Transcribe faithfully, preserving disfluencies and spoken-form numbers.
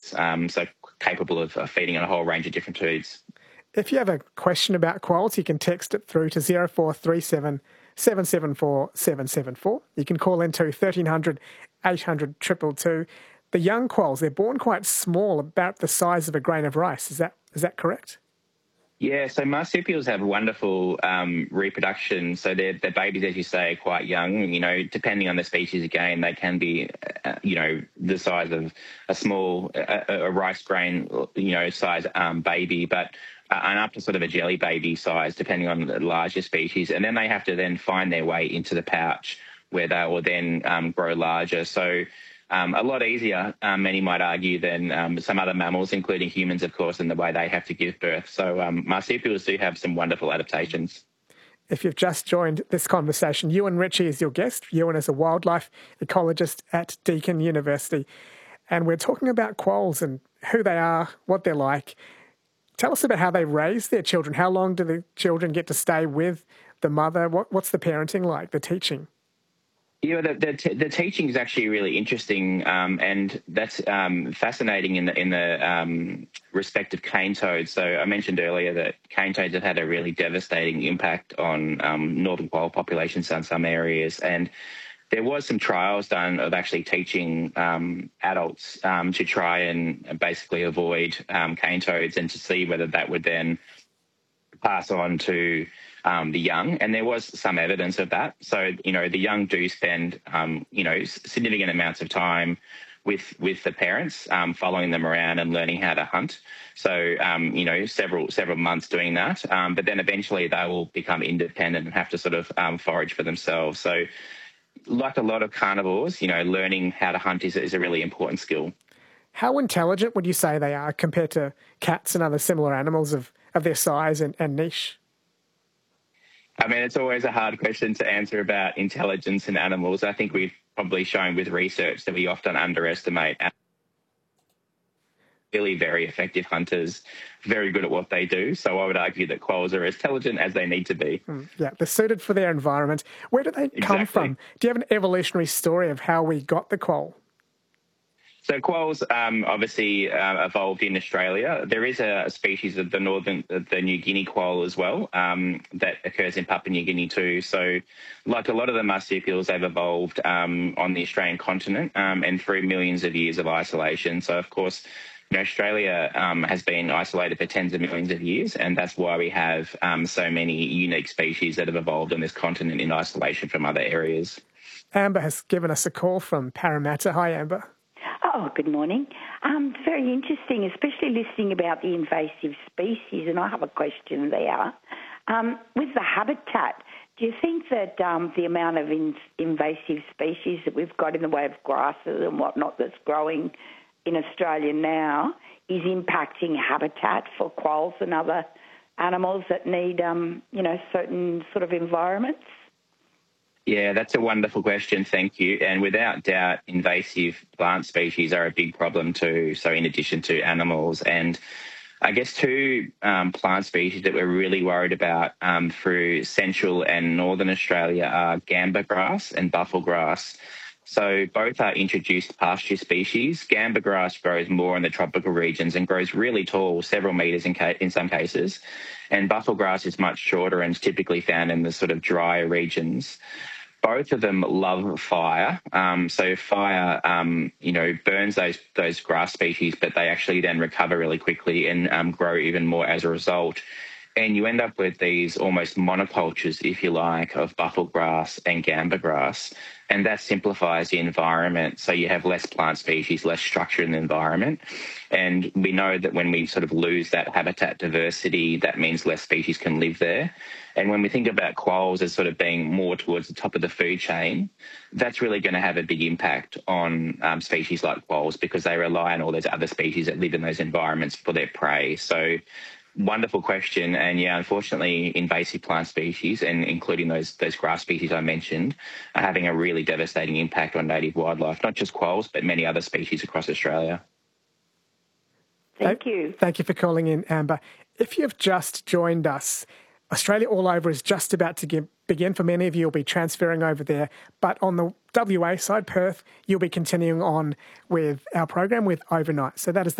adults, um, so capable of uh, feeding on a whole range of different foods. If you have a question about quolls, you can text it through to zero four three seven, seven seven four, seven seven four. You can call into thirteen hundred, eight hundred, two two two. The young quolls, they're born quite small, about the size of a grain of rice. Is that is that correct? Yeah, so marsupials have wonderful um, reproduction. So their their babies, as you say, are quite young. You know, depending on the species, again, they can be, uh, you know, the size of a small, a, a rice grain, you know, size um, baby, but uh, and up to sort of a jelly baby size, depending on the larger species. And then they have to then find their way into the pouch where they will then um, grow larger. So Um, a lot easier, um, many might argue, than um, some other mammals, including humans, of course, in the way they have to give birth. So um, marsupials do have some wonderful adaptations. If you've just joined this conversation, Ewan Ritchie is your guest. Ewan is a wildlife ecologist at Deakin University. And we're talking about quolls and who they are, what they're like. Tell us about how they raise their children. How long do the children get to stay with the mother? What, what's the parenting like, the teaching? Yeah, the the, t- the teaching is actually really interesting, um, and that's um, fascinating in the in the um, respect of cane toads. So I mentioned earlier that cane toads have had a really devastating impact on um, northern quoll populations in some areas, and there was some trials done of actually teaching um, adults um, to try and basically avoid um, cane toads and to see whether that would then pass on to um, the young, and there was some evidence of that. So, you know, the young do spend, um, you know, significant amounts of time with with the parents, um, following them around and learning how to hunt. So, um, you know, several several months doing that, um, but then eventually they will become independent and have to sort of um, forage for themselves. So, like a lot of carnivores, you know, learning how to hunt is, is a really important skill. How intelligent would you say they are compared to cats and other similar animals of, of their size and, and niche? I mean, it's always a hard question to answer about intelligence in animals. I think we've probably shown with research that we often underestimate really very effective hunters, very good at what they do. So I would argue that quolls are as intelligent as they need to be. Mm, yeah, they're suited for their environment. Where do they Exactly. come from? Do you have an evolutionary story of how we got the quoll? So quolls um, obviously uh, evolved in Australia. There is a species of the northern, the New Guinea quoll as well, um, that occurs in Papua New Guinea too. So like a lot of the marsupials, they've evolved um, on the Australian continent um, and through millions of years of isolation. So of course, you know, Australia um, has been isolated for tens of millions of years, and that's why we have um, so many unique species that have evolved on this continent in isolation from other areas. Amber has given us a call from Parramatta. Hi, Amber. Oh, good morning. Um, very interesting, especially listening about the invasive species, and I have a question there. Um, with the habitat, do you think that um, the amount of in- invasive species that we've got in the way of grasses and whatnot that's growing in Australia now is impacting habitat for quolls and other animals that need, um, you know, certain sort of environments? Yeah, that's a wonderful question. Thank you. And without doubt, invasive plant species are a big problem too. So in addition to animals, and I guess two um, plant species that we're really worried about um, through central and northern Australia are gamba grass and buffel grass. So both are introduced pasture species. Gamba grass grows more in the tropical regions and grows really tall, several metres in, ca- in some cases. And buffel grass is much shorter and is typically found in the sort of drier regions. Both of them love fire. Um, so fire, um, you know, burns those those grass species, but they actually then recover really quickly and um, grow even more as a result. And you end up with these almost monocultures, if you like, of buffel grass and gamba grass. And that simplifies the environment. So you have less plant species, less structure in the environment. And we know that when we sort of lose that habitat diversity, that means less species can live there. And when we think about quolls as sort of being more towards the top of the food chain, that's really going to have a big impact on um, species like quolls because they rely on all those other species that live in those environments for their prey. So wonderful question. And yeah, unfortunately, invasive plant species, and including those those grass species I mentioned, are having a really devastating impact on native wildlife, not just quolls, but many other species across Australia. Thank you. Thank you for calling in, Amber. If you've just joined us, Australia All Over is just about to give, begin. For many of you, you'll be transferring over there. But on the W A side, Perth, you'll be continuing on with our program with Overnight. So that is the